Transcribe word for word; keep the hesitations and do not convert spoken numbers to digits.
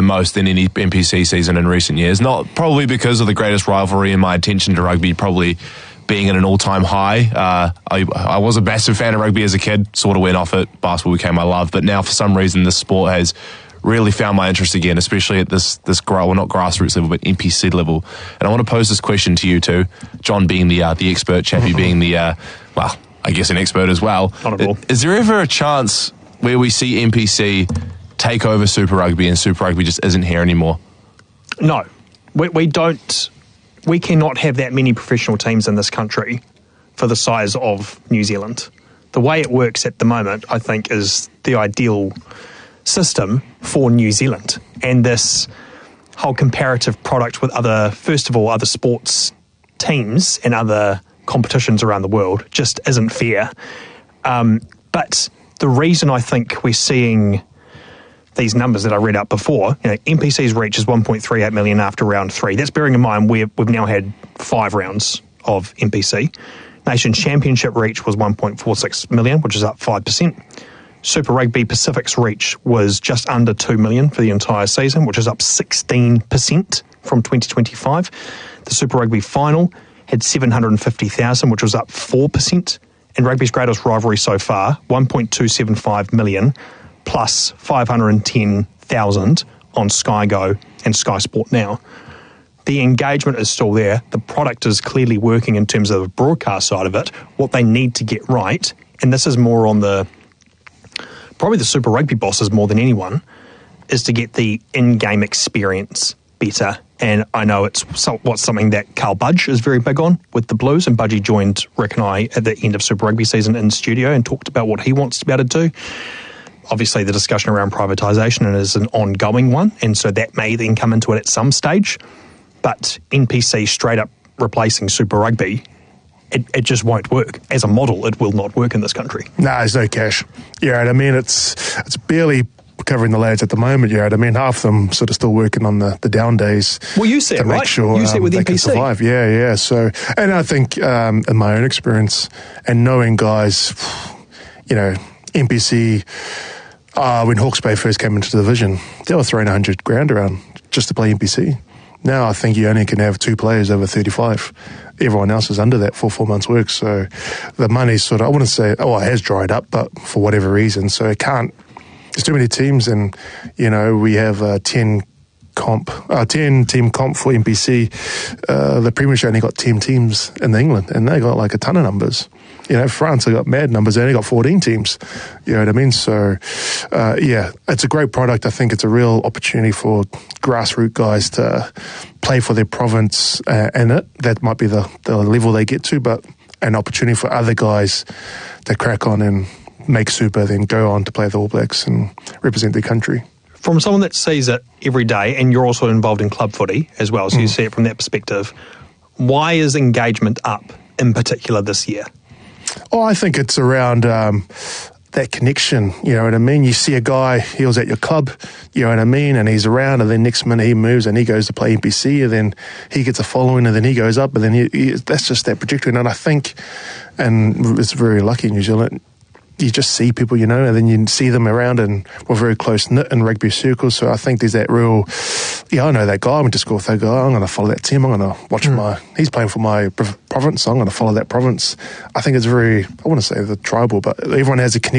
most in any N P C season in recent years. Not probably because of the greatest rivalry and my attention to rugby probably being at an all-time high. Uh, I, I was a massive fan of rugby as a kid, sort of went off it. Basketball became my love, but now for some reason this sport has really found my interest again, especially at this, this well, not grassroots level, but N P C level. And I want to pose this question to you too, John being the uh, the expert, Chappie being the, uh, well, I guess an expert as well. Not at all. Is there ever a chance where we see N P C take over Super Rugby and Super Rugby just isn't here anymore? No. We, we don't... We cannot have that many professional teams in this country for the size of New Zealand. The way it works at the moment, I think, is the ideal system for New Zealand. And this whole comparative product with other, first of all, other sports teams and other competitions around the world just isn't fair. Um, but the reason I think we're seeing these numbers that I read out before, you know, N P C's reach is one point three eight million after round three. That's bearing in mind we've, we've now had five rounds of N P C. Nation Championship reach was one point four six million, which is up five percent. Super Rugby Pacific's reach was just under two million for the entire season, which is up sixteen percent from twenty twenty-five. The Super Rugby final had seven hundred fifty thousand, which was up four percent. And rugby's greatest rivalry so far, one point two seven five million, plus five hundred ten thousand on Sky Go and Sky Sport Now. The engagement is still there. The product is clearly working in terms of the broadcast side of it. What they need to get right, and this is more on the, probably the Super Rugby bosses more than anyone, is to get the in-game experience better. And I know it's somewhat something that Carl Budge is very big on with the Blues, and Budgie joined Rick and I at the end of Super Rugby season in studio and talked about what he wants to be able to do. Obviously, the discussion around privatisation is an ongoing one, and so that may then come into it at some stage. But N P C straight up replacing Super Rugby, it, it just won't work. As a model, it will not work in this country. No, there's no cash. Yeah, I mean, it's it's barely covering the lads at the moment, yeah. I mean, half of them sort of still working on the, the down days. Well, you see it, right? Sure, you see it with um, N P C. They can survive. Yeah, yeah. So, and I think um, in my own experience and knowing guys, you know, N P C, uh, when Hawke's Bay first came into the division, they were throwing a hundred grand around just to play N P C. Now I think you only can have two players over thirty-five. Everyone else is under that for four months' work. So the money's sort of, I wouldn't say, oh, it has dried up, but for whatever reason. So it can't, there's too many teams, and, you know, we have uh, ten comp, uh, ten team comp for N P C. Uh, the Premiership only got ten teams in England, and they got like a ton of numbers. You know, France, they got mad numbers. They only got fourteen teams. You know what I mean? So, uh, yeah, it's a great product. I think it's a real opportunity for grassroots guys to play for their province uh, in it. That might be the, the level they get to, but an opportunity for other guys to crack on and make super, then go on to play the All Blacks and represent their country. From someone that sees it every day, and you're also involved in club footy as well, so mm. you see it from that perspective, why is engagement up in particular this year? Oh, I think it's around um, that connection, you know what I mean? You see a guy, he was at your club, you know what I mean, and he's around, and then next minute he moves and he goes to play N P C, and then he gets a following, and then he goes up, and then he, he, that's just that trajectory. And I think, and it's very lucky in New Zealand, you just see people, you know, and then you see them around, and we're very close-knit in rugby circles. So I think there's that real, yeah, I know that guy. I went to school with that guy. I'm going to follow that team. I'm going to watch mm. my, he's playing for my province, so I'm going to follow that province. I think it's very, I want to say the tribal, but everyone has a connection.